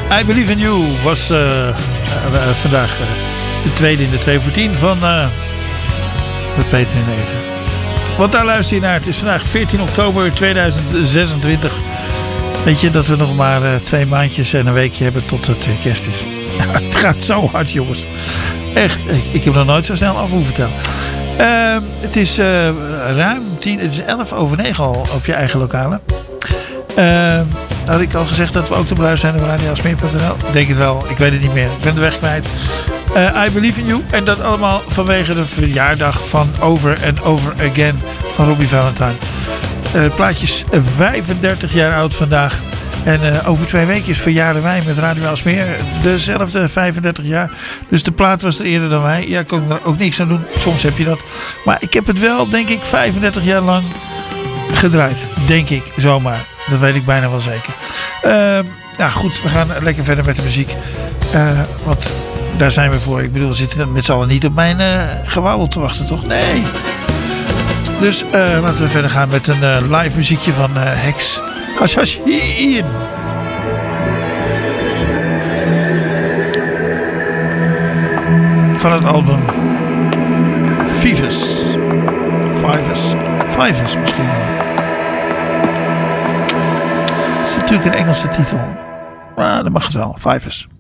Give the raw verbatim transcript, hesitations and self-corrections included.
I Believe in You was uh, uh, vandaag uh, de tweede in de twee voor tien van uh, met Peter in de Eten. Want daar luister je naar. Het is vandaag veertien oktober tweeduizend zesentwintig. Weet je dat we nog maar uh, twee maandjes en een weekje hebben tot het weer kerst is. Het gaat zo hard, jongens. Echt, ik, ik heb nog nooit zo snel af hoeven vertellen. Uh, het is uh, ruim tien, het is elf over negen al op je eigen lokale. Uh, had ik al gezegd dat we ook te beluisteren zijn op radio smeer punt n l? Denk het wel, ik weet het niet meer. Ik ben de weg kwijt. Uh, I Believe in You. En dat allemaal vanwege de verjaardag van Over and Over Again van Robbie Valentine. Uh, het plaatje is vijfendertig jaar oud vandaag. En uh, over twee weken verjaarden wij met Radio Aalsmeer dezelfde vijfendertig jaar. Dus de plaat was er eerder dan wij. Ja, ik kon er ook niks aan doen. Soms heb je dat. Maar ik heb het wel, denk ik, vijfendertig jaar lang gedraaid. Denk ik, zomaar. Dat weet ik bijna wel zeker. Uh, nou goed, we gaan lekker verder met de muziek. Uh, want daar zijn we voor. Ik bedoel, we zitten met z'n allen niet op mijn uh, gewauwel te wachten, toch? Nee. Dus uh, laten we verder gaan met een uh, live muziekje van uh, Hex Hashashin. Van het album Fivus. Fivus. Fivus misschien wel. Het is natuurlijk een Engelse titel. Maar dat mag het wel. Fivus.